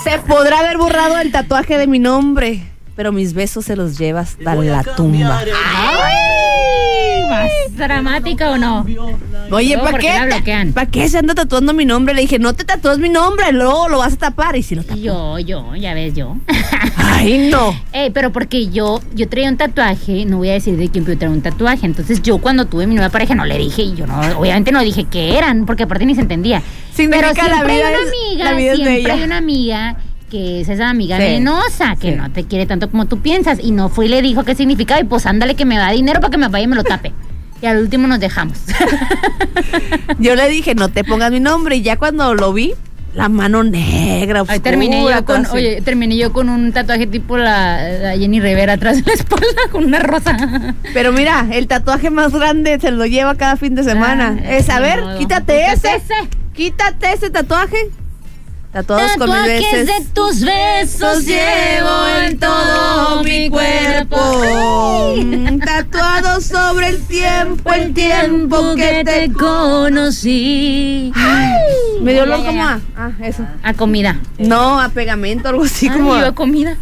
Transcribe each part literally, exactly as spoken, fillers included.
Se podrá haber borrado el tatuaje de mi nombre, pero mis besos se los lleva hasta la tumba. ¡Ay! ¿Más dramática o no? Oye, ¿para qué? ¿Para qué se anda tatuando mi nombre? Le dije, no te tatúes mi nombre, luego lo vas a tapar. Y si lo tapó. Yo, yo, ya ves, yo. Ay, no. Eh, pero porque yo, yo traía un tatuaje, no voy a decir de quién, pero traía un tatuaje. Entonces yo cuando tuve mi nueva pareja no le dije, y yo no, obviamente no dije qué eran, porque aparte ni se entendía. Significa pero siempre la vida hay una es, amiga, la vida es siempre bella. hay una amiga que es esa amiga Sí. venenosa, que Sí. no te quiere tanto como tú piensas. Y no fue y le dijo qué significaba, y pues ándale que me da dinero para que me vaya y me lo tape. Y al último nos dejamos. Yo le dije, no te pongas mi nombre. Y ya cuando lo vi, la mano negra, oscura. Ahí terminé yo con, así. oye, terminé yo con un tatuaje tipo la, la Jenny Rivera atrás de la espalda con una rosa. Pero mira, el tatuaje más grande se lo lleva cada fin de semana. Ah, es, a ver, modo. quítate Quítate ese. ese. Quítate ese tatuaje. Tatuados con mis Tatuajes besos. de tus besos llevo en todo mi cuerpo. Mm, Tatuado sobre el tiempo, el tiempo que te conocí. Me dio Ya, olor ya, como ya. a, ah, eso. A comida. No, a pegamento, algo así Ay, como. yo a- a comida.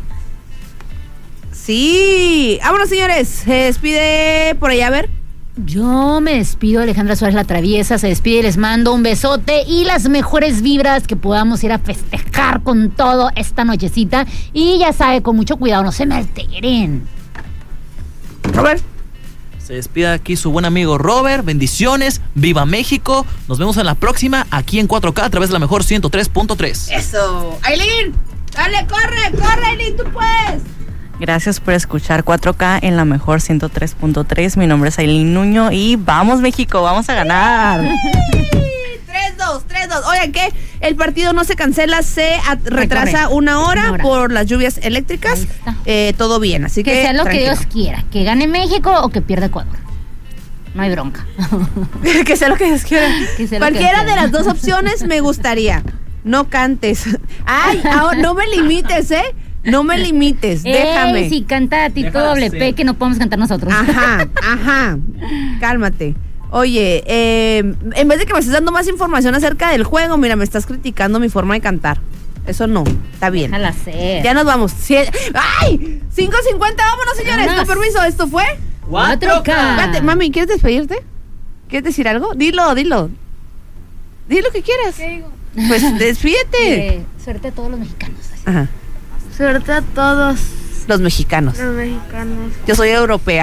Sí. Vámonos, señores. Se despide por allá, a ver. Yo me despido, Alejandra Suárez La Traviesa, se despide y les mando un besote y las mejores vibras que podamos ir a festejar con todo esta nochecita. Y ya sabe, con mucho cuidado, no se me alteren. Robert. Se despide aquí su buen amigo Robert. Bendiciones. Viva México. Nos vemos en la próxima aquí en cuatro K a través de la mejor ciento tres punto tres. Eso. Aileen. Dale, corre, corre, Aileen, tú puedes. Gracias por escuchar cuatro K en la mejor ciento tres punto tres. Mi nombre es Aileen Nuño y vamos México, vamos a ganar. tres dos, tres dos. Oigan, ¿qué? El partido no se cancela, se at- retrasa Recorre. una hora, Una hora. por las lluvias eléctricas. Ahí está. Eh, todo bien, así que. Que sea lo tranquilo. que Dios quiera, que gane México o que pierda Ecuador. No hay bronca. Que sea lo que Dios quiera. Que sea lo que Cualquiera Dios de las quiera. dos opciones me gustaría. No cantes. Ay, ahora, no me limites, ¿eh? No me limites, déjame. Ey, si canta Tito Déjala Doble ser. P, que no podemos cantar nosotros. Ajá, ajá. Cálmate. Oye, eh, en vez de que me estés dando más información acerca del juego, mira, me estás criticando mi forma de cantar. Eso no, está bien. Déjala ser. Ya nos vamos. Sie- ¡Ay! cinco cincuenta, vámonos, señores. Vámonos. Con permiso, ¿esto fue? cuatro K. Espérate, mami, ¿quieres despedirte? ¿Quieres decir algo? Dilo, dilo. Di lo que quieras. ¿Qué digo? Pues despídete. Eh, suerte a todos los mexicanos. Ajá. Suerte a todos Los mexicanos. los mexicanos. Yo soy europea.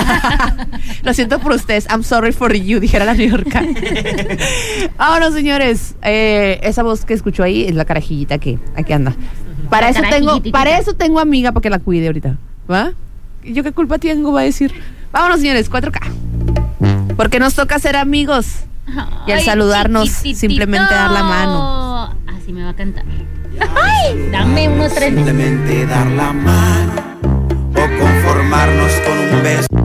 Lo siento por ustedes. I'm sorry for you, dijera la New York. Vámonos, señores. Eh, esa voz que escuchó ahí es la carajillita que aquí anda. Para La eso tengo, carajillitita. para eso tengo amiga para que la cuide ahorita. ¿Va? ¿Yo qué culpa tengo? Va a decir. Vámonos, señores, cuatro K. Porque nos toca ser amigos. Y al Ay, saludarnos, chiquititito. simplemente dar la mano. Así me va a cantar. Ay, dame unos tres. Simplemente dar la mano o conformarnos con un beso.